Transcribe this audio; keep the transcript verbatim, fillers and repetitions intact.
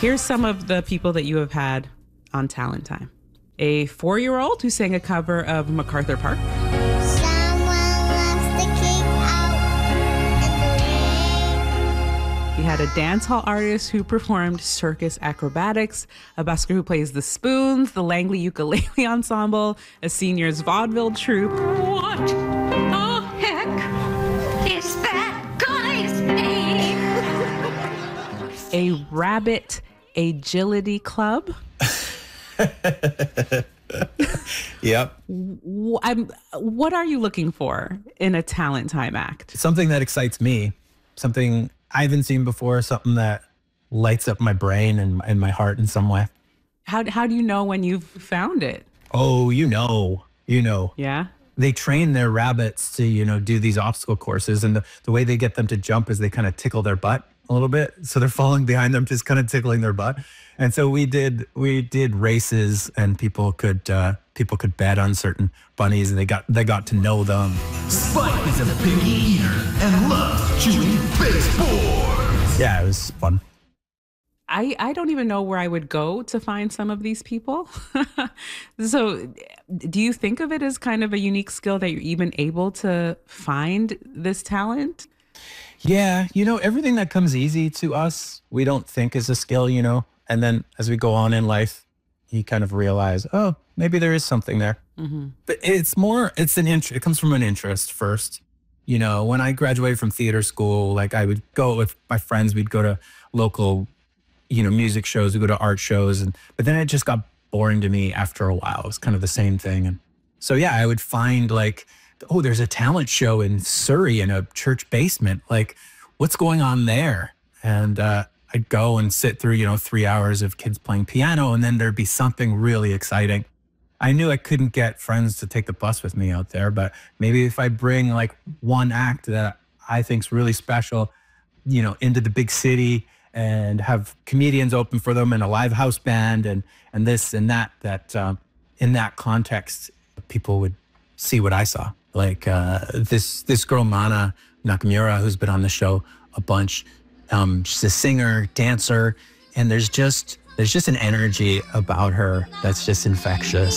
Here's some of the people that you have had on Talent Time. A four-year-old who sang a cover of MacArthur Park. We had a dance hall artist who performed circus acrobatics, a busker who plays the spoons, the Langley Ukulele Ensemble, a seniors vaudeville troupe. What the heck is that guy's name? A rabbit agility club. Yep. W- I'm, what are you looking for in a Talent Time act? Something that excites me, something I haven't seen before, something that lights up my brain and, and my heart in some way. How, how do you know when you've found it? Oh, you know, you know. Yeah? They train their rabbits to, you know, do these obstacle courses. And the, the way they get them to jump is they kind of tickle their butt a little bit. So they're falling behind them, just kind of tickling their butt. And so we did we did races, and people could uh, people could bet on certain bunnies, and they got they got to know them. Spike is a big eater and loves chewing baseboards. Yeah, it was fun. I, I don't even know where I would go to find some of these people. So do you think of it as kind of a unique skill that you're even able to find this talent? Yeah, you know, everything that comes easy to us, we don't think is a skill, you know. And then as we go on in life, you kind of realize, oh, maybe there is something there. Mm-hmm. But it's more, it's an interest. It comes from an interest first. You know, when I graduated from theater school, like I would go with my friends, we'd go to local, you know, music shows, we'd go to art shows. And but then it just got boring to me after a while. It was kind of the same thing. And so, yeah, I would find like, oh, there's a talent show in Surrey in a church basement. Like, what's going on there? And uh, I'd go and sit through, you know, three hours of kids playing piano, and then there'd be something really exciting. I knew I couldn't get friends to take the bus with me out there, but maybe if I bring like one act that I think's really special, you know, into the big city and have comedians open for them and a live house band and and this and that, that um, in that context, people would see what I saw. Like uh, this this girl, Mana Nakamura, who's been on the show a bunch. Um, she's a singer, dancer, and there's just there's just an energy about her that's just infectious.